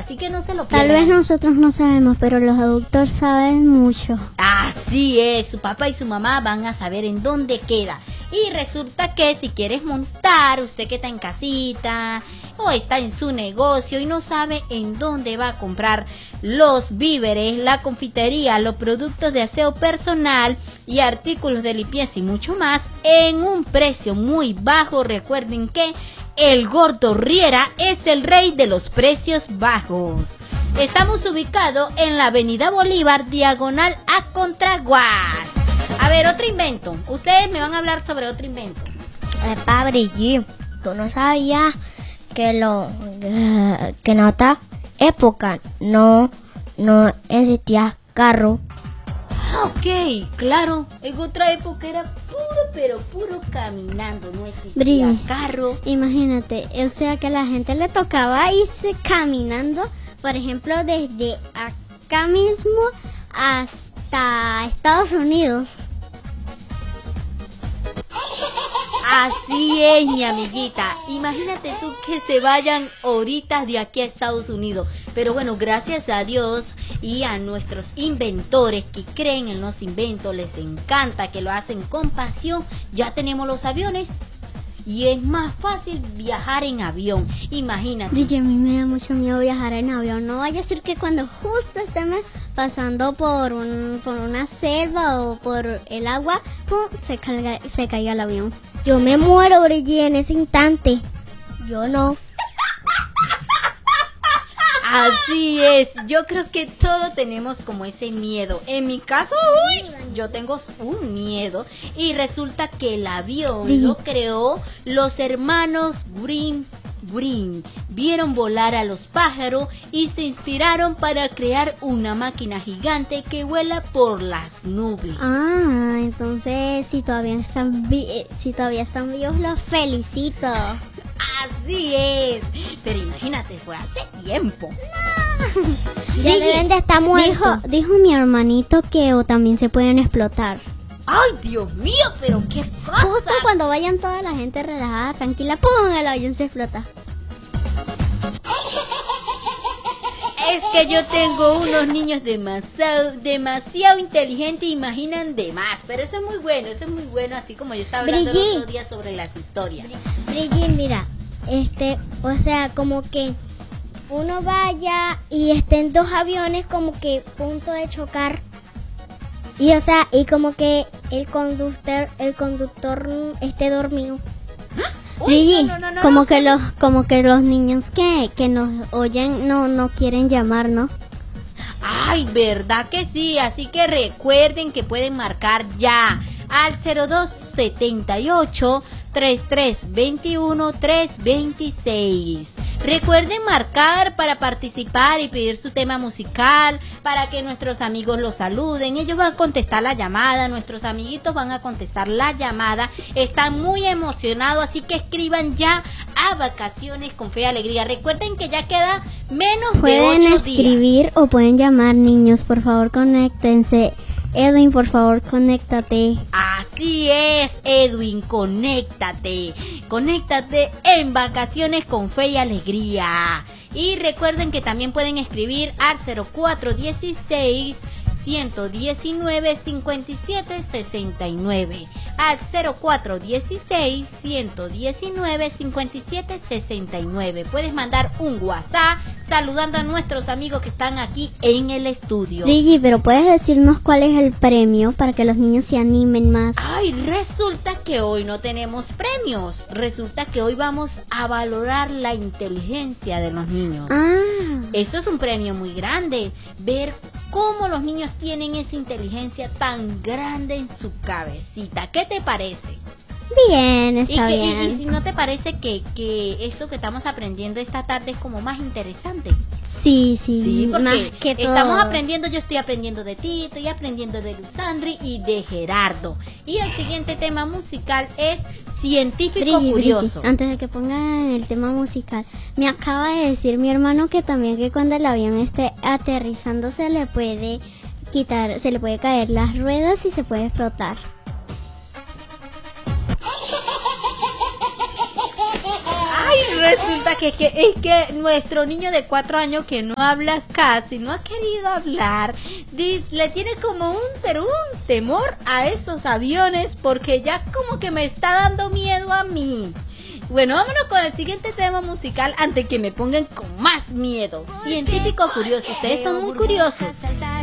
así que no se lo pierdan. Tal vez nosotros no sabemos, pero los adultos saben mucho. Así es, su papá y su mamá van a saber en dónde queda. Y resulta que si quieres montar, usted que está en casita o está en su negocio y no sabe en dónde va a comprar los víveres, la confitería, los productos de aseo personal y artículos de limpieza y mucho más en un precio muy bajo, recuerden que el Gordo Riera es el rey de los precios bajos. Estamos ubicados en la Avenida Bolívar, diagonal a Contraguas. A ver, otro invento. Ustedes me van a hablar sobre otro invento. Brigitte, tú no sabías que que en otra época no existía carro. Ah, ok, claro. En otra época era puro caminando. No existía carro. Imagínate, o sea que a la gente le tocaba irse caminando, por ejemplo, desde acá mismo hasta Estados Unidos. Así es, mi amiguita. Imagínate tú que se vayan horitas de aquí a Estados Unidos. Pero bueno, gracias a Dios y a nuestros inventores que creen en los inventos, les encanta, que lo hacen con pasión, ya tenemos los aviones. Y es más fácil viajar en avión. Imagínate. Oye, a mí me da mucho miedo viajar en avión. No vaya a ser que cuando justo estemos pasando por una selva o por el agua, ¡pum!, se caiga el avión. Yo me muero, Brigitte, en ese instante. Yo no. Así es, yo creo que todos tenemos como ese miedo. En mi caso, yo tengo un miedo. Y resulta que el avión lo creó los hermanos Green. Vieron volar a los pájaros y se inspiraron para crear una máquina gigante que vuela por las nubes. Ah, entonces si todavía están vivos, los felicito. Así es. Pero imagínate, fue hace tiempo. Ya deben de estar muertos. Dijo mi hermanito que también se pueden explotar. Ay, Dios mío, pero qué cosa. Justo cuando vayan toda la gente relajada, tranquila, ¡pum!, el avión se explota. Es que yo tengo unos niños demasiado inteligentes, imaginan de más. Pero eso es muy bueno, así como yo estaba hablando el otro día sobre las historias. Brigitte, mira, o sea, como que uno vaya y estén dos aviones como que punto de chocar. Y o sea, y como que el conductor esté dormido. Brigitte, no, como que los niños que nos oyen no quieren llamar, ¿no? Ay, verdad que sí, así que recuerden que pueden marcar ya al 0278 3321 326. Recuerden marcar para participar y pedir su tema musical, para que nuestros amigos los saluden. Ellos van a contestar la llamada, nuestros amiguitos van a contestar la llamada. Están muy emocionados, así que escriban ya a Vacaciones con Fe y Alegría. Recuerden que ya queda menos de 8 días. Pueden escribir o pueden llamar, niños, por favor, conéctense. Edwin, por favor, conéctate. Así es, Edwin, conéctate en Vacaciones con Fe y Alegría. Y recuerden que también pueden escribir al 0416 119 57 69. Al 0416 119 57 69. Puedes mandar un WhatsApp saludando a nuestros amigos que están aquí en el estudio. Brigitte, pero ¿puedes decirnos cuál es el premio para que los niños se animen más? Ay, resulta que hoy no tenemos premios. Resulta que hoy vamos a valorar la inteligencia de los niños. Eso es un premio muy grande. Ver cómo los niños tienen esa inteligencia tan grande en su cabecita. ¿Qué te parece? Bien, está bien. ¿Y no te parece que esto que estamos aprendiendo esta tarde es como más interesante? Sí, porque más que todo. Estamos aprendiendo, yo estoy aprendiendo de ti, estoy aprendiendo de Luzandri y de Gerardo. Y el siguiente tema musical es Científico Curioso. Brigitte, antes de que pongan el tema musical, me acaba de decir mi hermano que también que cuando el avión esté aterrizando se le puede caer las ruedas y se puede explotar. Ay, resulta es que nuestro niño de 4 años que no habla casi, no ha querido hablar, le tiene como un temor a esos aviones porque ya como que me está dando miedo a mí. Bueno, vámonos con el siguiente tema musical antes que me pongan con más miedo. Científico curioso, ustedes son muy curiosos.